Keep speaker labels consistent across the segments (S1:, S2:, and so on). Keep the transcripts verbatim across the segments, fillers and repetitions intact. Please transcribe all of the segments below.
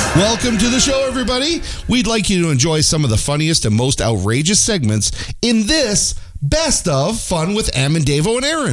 S1: Welcome to the show, everybody. We'd like you to enjoy some of the funniest and most outrageous segments in this Best of Fun with Em and Davo and Aaron.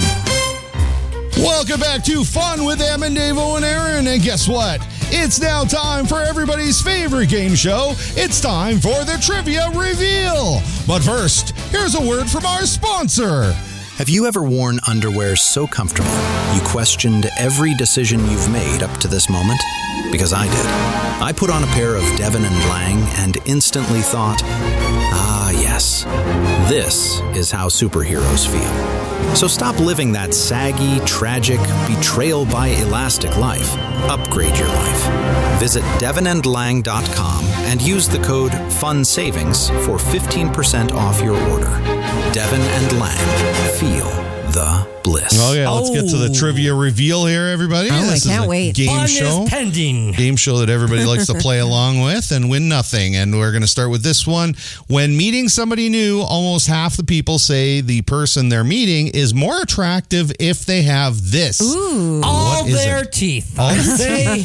S1: Welcome back to Fun with Em and Davo and Aaron. And guess what? It's now time for everybody's favorite game show. It's time for the Trivia Reveal. But first, here's a word from our sponsor.
S2: Have you ever worn underwear so comfortable you questioned every decision you've made up to this moment? Because I did. I put on a pair of Devon and Lang and instantly thought, ah, yes, this is how superheroes feel. So stop living that saggy, tragic, betrayal by elastic life. Upgrade your life. Visit devon and lang dot com and use the code FUNSAVINGS for fifteen percent off your order. Devon and Lang. Feel the bliss.
S1: Oh, yeah. Let's get to the Trivia Reveal here, everybody.
S3: Oh,
S1: this
S3: I can't
S1: is a
S3: wait.
S1: Game
S4: Fun
S1: show.
S4: is pending.
S1: Game show that everybody likes to play along with and win nothing. And we're going to start with this one. When meeting somebody new, almost half the people say the person they're meeting is more attractive if they have this.
S3: Ooh.
S4: All
S1: What is
S4: their
S1: it?
S4: teeth.
S1: All-
S4: I say,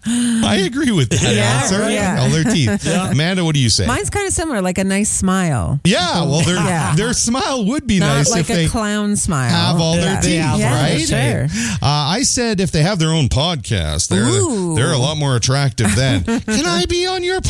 S1: I agree with that
S3: Yeah,
S1: answer.
S3: right. Yeah.
S1: All their teeth. Amanda, what do you say?
S3: Mine's kind of similar, like a nice smile.
S1: yeah, well, their,
S3: Yeah.
S1: their smile would be
S3: Not
S1: nice
S3: like
S1: if
S3: a
S1: they
S3: clown smile.
S1: have all their
S4: Yeah.
S1: teeth,
S3: Yeah,
S1: right?
S3: sure.
S1: Uh, I said if they have their own podcast, they're
S3: Ooh.
S1: they're a lot more attractive then. Can I be on your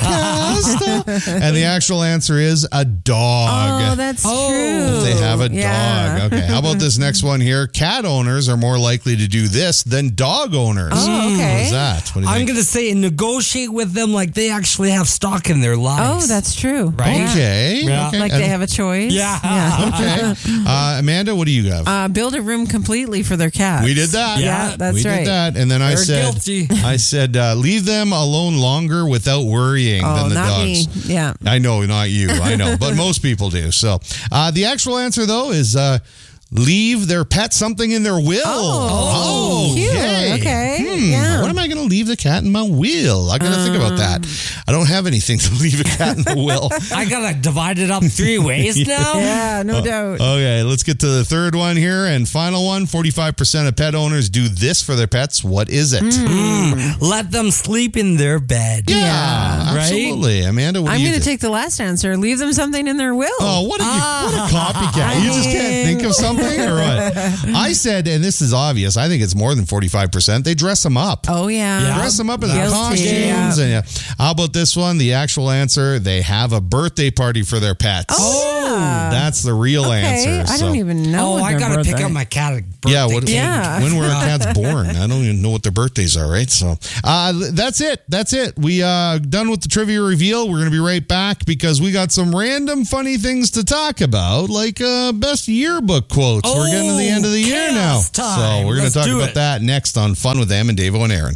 S1: podcast? And the actual answer is a dog.
S3: Oh, that's
S4: Oh.
S3: true.
S1: If they have a
S3: Yeah.
S1: dog. Okay. How about this next one here? Cat owners are more likely to do this than dog owners.
S3: Oh, okay.
S1: What is that? What do you
S4: I'm
S1: think?
S4: going to say negotiate with them like they actually have stock in their lives.
S3: Oh, that's true.
S4: Right?
S3: Yeah.
S1: Okay.
S4: Yeah.
S1: okay.
S3: Like
S1: And-
S3: they have a choice.
S4: Yeah.
S1: Okay. Uh, Amanda, what do you have?
S3: Uh, build a room completely for their cats.
S1: We did that.
S3: Yeah, that's
S1: we
S3: right.
S1: did that. And then I
S4: They're
S1: said,
S4: guilty.
S1: I said, uh, leave them alone longer without worrying
S3: Oh,
S1: than the
S3: not
S1: dogs.
S3: me. Yeah.
S1: I know, not you. I know, but most people do. So uh, the actual answer, though, is uh, leave their pet something in their will.
S3: Oh, cute.
S1: okay.
S3: Okay.
S1: Hmm,
S3: Yeah.
S1: What am I going to leave the cat in my will? I got to think about that. I don't have anything to leave a cat in the will.
S4: I got to divide it up three ways now.
S3: Yeah, no doubt.
S1: Okay, let's get to the third one here and final one. forty-five percent of pet owners do this for their pets. What is it?
S3: Hmm.
S4: Let them sleep in their bed.
S1: Yeah,
S3: Yeah.
S4: Right?
S1: absolutely. Amanda, what
S3: I'm
S1: do you
S3: going to
S1: think?
S3: take the last answer. Leave them something in their will.
S1: Oh, what a, what a copycat. You just can't think of something or what? I said, and this is obvious, I think it's more than forty-five percent. They dress them up.
S3: Oh, yeah.
S4: Yeah.
S1: Dress them up in
S3: Guilty.
S1: their costumes.
S3: Yeah.
S1: And yeah. How about this one? The actual answer, they have a birthday party for their pets.
S3: Oh, yeah.
S1: That's the real
S3: Okay,
S1: answer.
S3: I
S1: So-
S3: don't even know.
S4: Oh,
S3: what
S4: I
S3: their
S4: got to pick
S3: birthday-
S4: up my cat a birthday
S1: Yeah, what,
S4: cake.
S3: Yeah.
S1: when were our cats born? I don't even know what their birthdays are, right? So uh, that's it. That's it. We uh done with the trivia reveal. We're going to be right back because we got some random funny things to talk about, like uh, best yearbook quotes. we're getting to the end of the year now.
S4: chaos time.
S1: So we're going
S4: Let's
S1: to talk
S4: do
S1: about
S4: it.
S1: that next on Fun with Em and Davo and Aaron.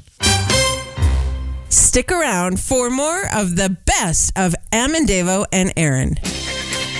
S3: Stick around for more of the best of Em and Davo and Aaron.